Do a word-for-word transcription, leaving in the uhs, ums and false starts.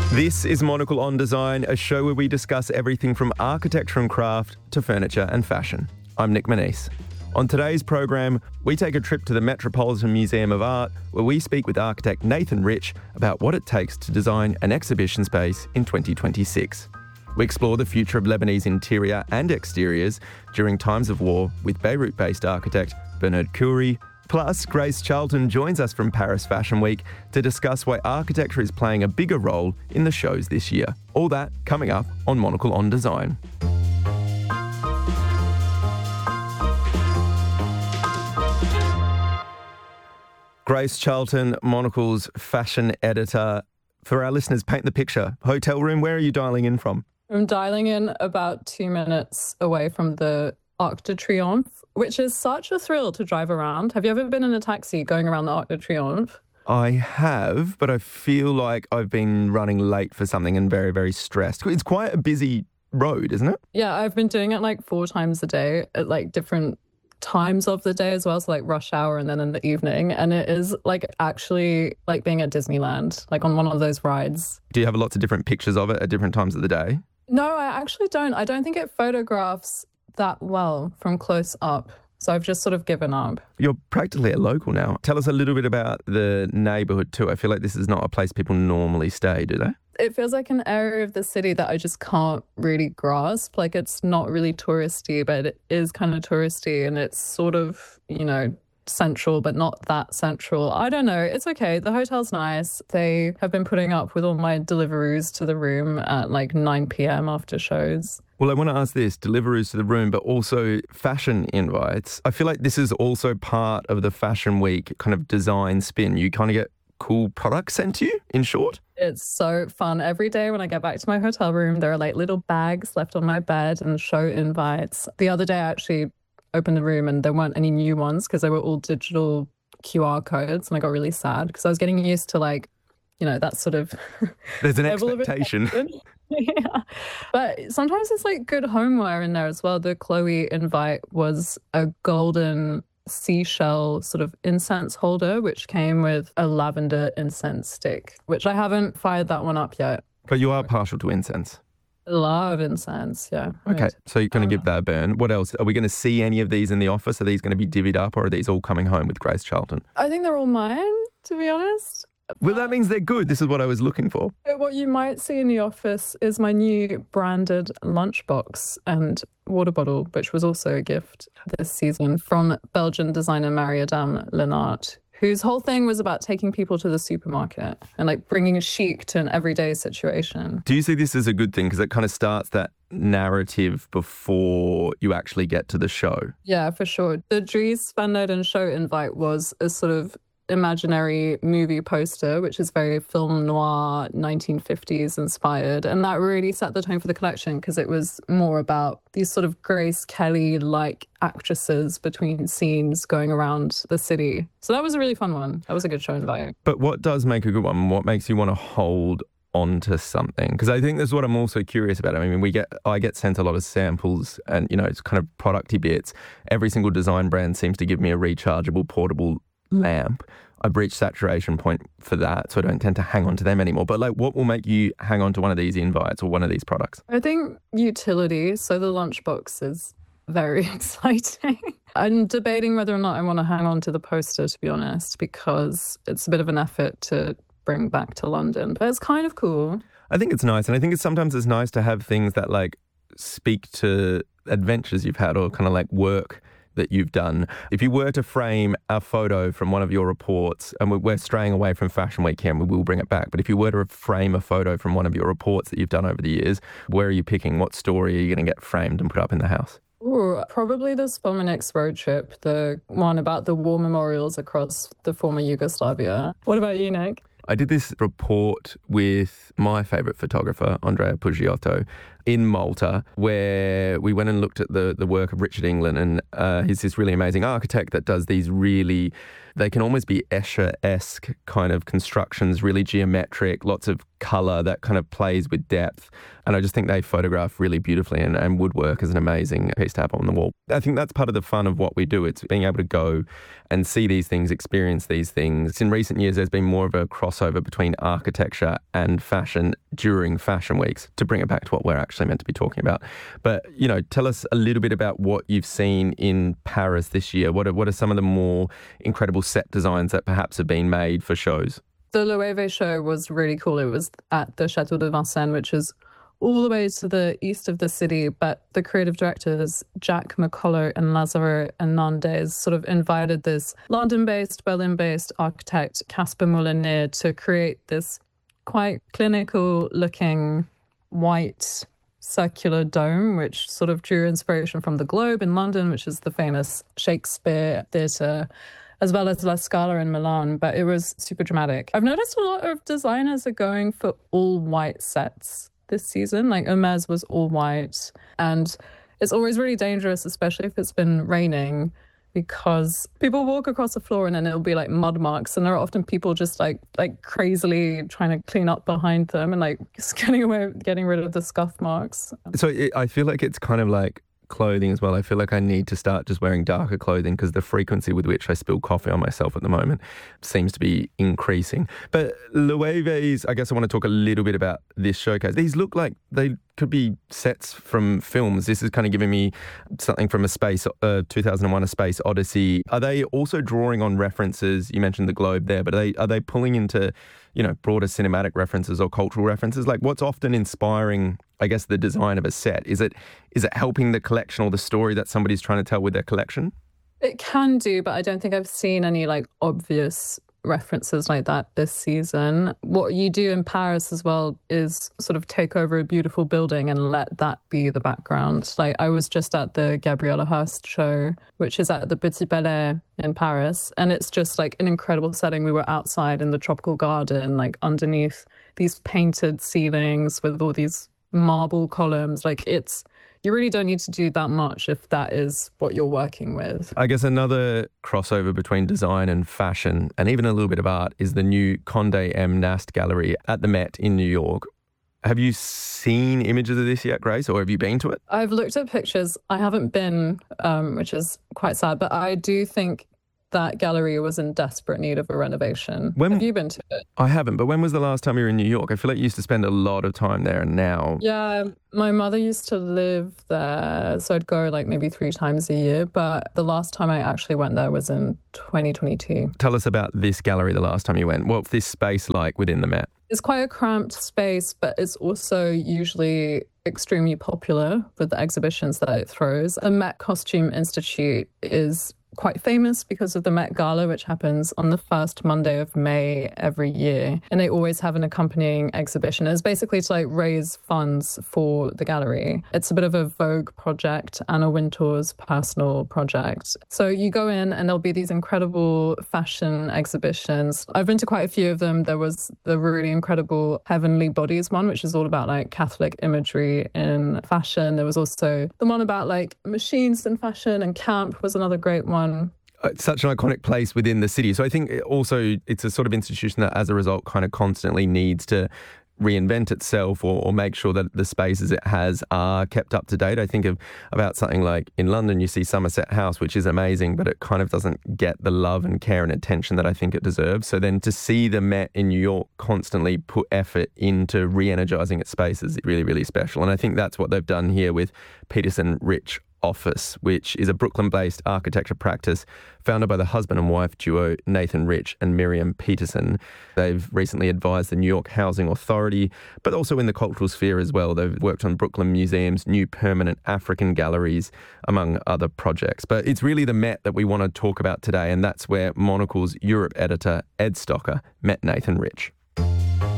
This is Monocle on Design, a show where we discuss everything from architecture and craft to furniture and fashion. I'm Nick Manise. On today's program, we take a trip to the Metropolitan Museum of Art, where we speak with architect Nathan Rich about what it takes to design an exhibition space in twenty twenty-six. We explore the future of Lebanese interior and exteriors during times of war with Beirut-based architect Bernard Khoury. Plus, Grace Charlton joins us from Paris Fashion Week to discuss why architecture is playing a bigger role in the shows this year. All that coming up on Monocle on Design. Grace Charlton, Monocle's fashion editor. For our listeners, paint the picture. Hotel room, where are you dialing in from? I'm dialing in about two minutes away from the Arc de Triomphe, which is such a thrill to drive around. Have you ever been in a taxi going around the Arc de Triomphe? I have, but I feel like I've been running late for something and very, very stressed. It's quite a busy road, isn't it? Yeah, I've been doing it like four times a day at like different times of the day as well, so like rush hour and then in the evening, and it is like actually like being at Disneyland, like on one of those rides. Do you have lots of different pictures of it at different times of the day? No, I actually don't. I don't think it photographs that well from close up. So I've just sort of given up. You're practically a local now. Tell us a little bit about the neighbourhood too. I feel like this is not a place people normally stay, do they? It feels like an area of the city that I just can't really grasp. Like, it's not really touristy, but it is kind of touristy, and it's sort of, you know, central, but not that central. I don't know. It's okay. The hotel's nice. They have been putting up with all my Deliveroo's to the room at like nine p.m. after shows. Well, I want to ask this, Deliveroo's to the room, but also fashion invites. I feel like this is also part of the Fashion Week kind of design spin. You kind of get cool products sent to you, in short? It's so fun. Every day when I get back to my hotel room, there are like little bags left on my bed and show invites. The other day I actually opened the room and there weren't any new ones because they were all digital Q R codes, and I got really sad because I was getting used to, like, you know, that sort of there's an expectation. Yeah. But sometimes it's like good homeware in there as well. The Chloe invite was a golden seashell sort of incense holder, which came with a lavender incense stick, which I haven't fired that one up yet. But you are partial to incense. Love incense, yeah. Okay, right. So you're going to give that a burn. What else? Are we going to see any of these in the office? Are these going to be divvied up, or are these all coming home with Grace Charlton? I think they're all mine, to be honest. Well, that means they're good. This is what I was looking for. What you might see in the office is my new branded lunchbox and water bottle, which was also a gift this season from Belgian designer Marie-Adam Lennart, whose whole thing was about taking people to the supermarket and like bringing chic to an everyday situation. Do you see this as a good thing? Because it kind of starts that narrative before you actually get to the show. Yeah, for sure. The Dries Van Noten show invite was a sort of imaginary movie poster, which is very film noir, nineteen fifties inspired. And that really set the tone for the collection because it was more about these sort of Grace Kelly-like actresses between scenes going around the city. So that was a really fun one. That was a good show invite. But what does make a good one? What makes you want to hold onto something? Because I think that's what I'm also curious about. I mean, we get I get sent a lot of samples and, you know, it's kind of producty bits. Every single design brand seems to give me a rechargeable portable lamp. I've reached saturation point for that, so I don't tend to hang on to them anymore. But like, what will make you hang on to one of these invites or one of these products? I think utility. So the lunchbox is very exciting. I'm debating whether or not I want to hang on to the poster, to be honest, because it's a bit of an effort to bring back to London. But it's kind of cool. I think it's nice, and I think it's sometimes it's nice to have things that like speak to adventures you've had or kind of like work that you've done. If you were to frame a photo from one of your reports, and we're straying away from Fashion Week here and we will bring it back, but if you were to frame a photo from one of your reports that you've done over the years, where are you picking? What story are you going to get framed and put up in the house? Ooh, probably this Fominix road trip, the one about the war memorials across the former Yugoslavia. What about you, Nick? I did this report with my favourite photographer, Andrea Puggiotto, in Malta, where we went and looked at the, the work of Richard England. And uh, he's this really amazing architect that does these really, they can almost be Escher-esque kind of constructions, really geometric, lots of colour that kind of plays with depth. And I just think they photograph really beautifully and, and would work as an amazing piece to have on the wall. I think that's part of the fun of what we do. It's being able to go and see these things, experience these things. In recent years, there's been more of a crossover between architecture and fashion during fashion weeks, to bring it back to what we're actually meant to be talking about. But, you know, tell us a little bit about what you've seen in Paris this year. What are, what are some of the more incredible set designs that perhaps have been made for shows? The Loewe show was really cool. It was at the Château de Vincennes, which is all the way to the east of the city, but the creative directors, Jack McCullough and Lazare Hernandez, sort of invited this London-based, Berlin-based architect, Casper Molyneux, to create this quite clinical-looking white circular dome, which sort of drew inspiration from the Globe in London, which is the famous Shakespeare theatre, as well as La Scala in Milan, but it was super dramatic. I've noticed a lot of designers are going for all white sets this season. Like Hermès was all white, and it's always really dangerous, especially if it's been raining, because people walk across the floor and then it'll be like mud marks, and there are often people just like like crazily trying to clean up behind them and like just getting away, getting rid of the scuff marks. So it, I feel like it's kind of like clothing as well. I feel like I need to start just wearing darker clothing because the frequency with which I spill coffee on myself at the moment seems to be increasing. But Loewe's, I guess I want to talk a little bit about this showcase. These look like they could be sets from films. This is kind of giving me something from a space, uh, two thousand one, A Space Odyssey. Are they also drawing on references? You mentioned the Globe there, but are they, are they pulling into, you know, broader cinematic references or cultural references? Like, what's often inspiring, I guess, the design of a set? Is it is it helping the collection or the story that somebody's trying to tell with their collection? It can do, but I don't think I've seen any like obvious references like that this season. What you do in Paris as well is sort of take over a beautiful building and let that be the background. Like, I was just at the Gabriela Hearst show, which is at the Petit Palais in Paris, and it's just like an incredible setting. We were outside in the tropical garden, like underneath these painted ceilings with all these marble columns. Like, it's, you really don't need to do that much if that is what you're working with. I guess another crossover between design and fashion, and even a little bit of art, is the new Condé M. Nast Gallery at the Met in New York. Have you seen images of this yet, Grace, or have you been to it? I've looked at pictures. I haven't been, um, which is quite sad, but I do think that gallery was in desperate need of a renovation. When, have you been to it? I haven't, but when was the last time you were in New York? I feel like you used to spend a lot of time there, and now... Yeah, my mother used to live there, so I'd go like maybe three times a year, but the last time I actually went there was in twenty twenty-two. Tell us about this gallery the last time you went. What's this space like within the Met? It's quite a cramped space, but it's also usually extremely popular with the exhibitions that it throws. The Met Costume Institute is quite famous because of the Met Gala, which happens on the first Monday of May every year. And they always have an accompanying exhibition. It's basically to like raise funds for the gallery. It's a bit of a Vogue project, Anna Wintour's personal project. So you go in and there'll be these incredible fashion exhibitions. I've been to quite a few of them. There was the really incredible Heavenly Bodies one, which is all about like Catholic imagery in fashion. There was also the one about like machines in fashion, and camp was another great one. It's such an iconic place within the city. So I think also it's a sort of institution that as a result kind of constantly needs to reinvent itself or, or make sure that the spaces it has are kept up to date. I think of about something like in London, you see Somerset House, which is amazing, but it kind of doesn't get the love and care and attention that I think it deserves. So then to see the Met in New York constantly put effort into re-energizing its spaces is really, really special. And I think that's what they've done here with Peterson Rich Office, which is a Brooklyn-based architecture practice founded by the husband and wife duo Nathan Rich and Miriam Peterson. They've recently advised the New York Housing Authority, but also in the cultural sphere as well. They've worked on Brooklyn Museum's new permanent African galleries, among other projects. But it's really the Met that we want to talk about today, and that's where Monocle's Europe editor Ed Stocker met Nathan Rich.